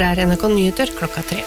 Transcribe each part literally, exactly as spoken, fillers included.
Her er N R K Nyheter klokka tre.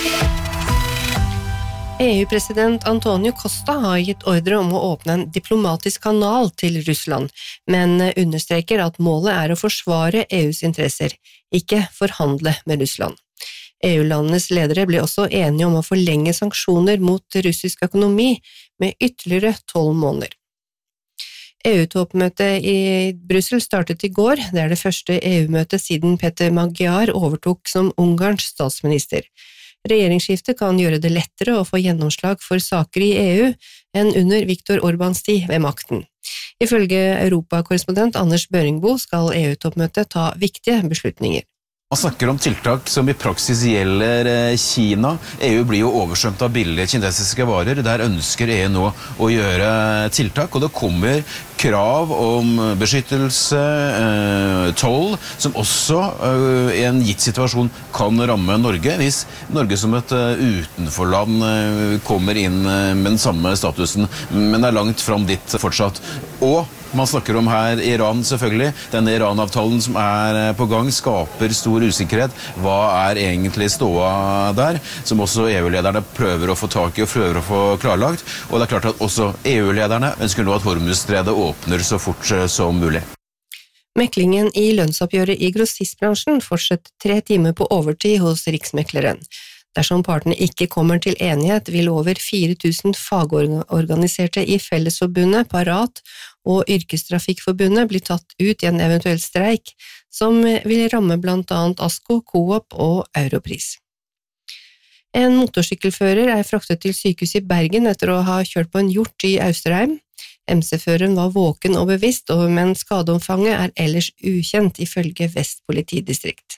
E U-president Antonio Costa har gitt ordre om å åpne en diplomatisk kanal til Russland, men understreker at målet er å forsvare E U's interesser, ikke forhandle med Russland. E U-landenes ledere ble også enige om å forlenge sanksjoner mot russisk økonomi med ytterligere tolv måneder. E U-toppmøtet i Brussel startet i går. Det er det første E U-møtet siden Peter Magyar overtok som Ungarns statsminister. Regjeringsskiftet kan gjøre det lettere å få gjennomslag for saker i E U enn under Viktor Orbáns tid ved makten. Ifølge Europakorrespondent Anders Børingbo skal E U-toppmøtet ta viktige beslutninger. Man snakker om tiltak som i praksis gjelder Kina. E U blir jo oversvømt av billige kinesiske varer. Der ønsker E U nå å gjøre tiltak, og det kommer krav om beskyttelse, eh, toll, som også eh, i en gitt situasjon kan ramme Norge, hvis Norge som et eh, utenforland eh, kommer inn eh, med den samme statusen, men er langt fram dit fortsatt. Og man snakker om her Iran selvfølgelig. Denne Iran-avtalen som er på gang skaper stor usikkerhet. Hva er egentlig ståa der? Som også E U-lederne prøver å få tak i og prøver å få klarlagt. Og det er klart at også E U-lederne ønsker nå at Hormuzstredet åpner så fort som mulig. Meklingen i lønnsoppgjøret i grossistbransjen fortsetter tre timer på overtid hos Riksmekleren. Dersom partene ikke kommer til enighet, vil over fire tusen fagorganiserte i Fellesforbundet, Parat og Yrkestrafikkforbundet bli tatt ut i en eventuell streik, som vil ramme blant annet ASKO, Coop og Europris. En motorsykkelfører er fraktet til sykehus i Bergen etter å ha kjørt på en hjort i Austerheim. M C-føreren var våken og bevisst, men skadeomfanget er ellers ukjent ifølge Vest politidistrikt.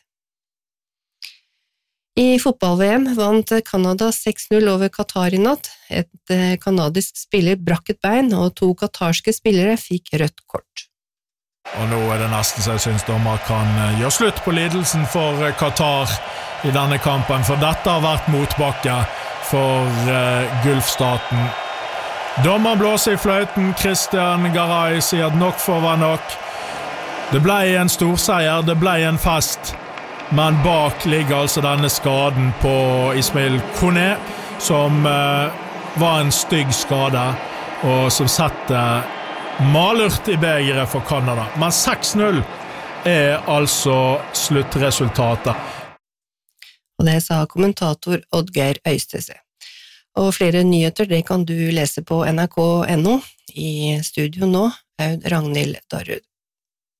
I fotball-V M vant Canada seks null over Qatar i natt. Et kanadisk spiller brakk et bein, og to katarske spillere fikk rødt kort. Og nå er det nesten så jeg synes dommer kan gjøre slutt på lidelsen for Qatar i denne kampen, for dette har vært motbakke for uh, Gulfstaten. Dommer blåser i fløyten, Christian Garay sier at nok får være nok. Det ble en storseier, det ble en fest. Men bak ligger altså denne skaden på Ismail Kone, som eh, var en stygg skade, og som setter malurt i begeret for Canada. Men seks null er altså sluttresultatet. Og det sa kommentator Oddgeir Øystese. Og flere nyheter, det kan du lese på N R K punktum N O. I studio nå, Aud Ragnhild Darrud.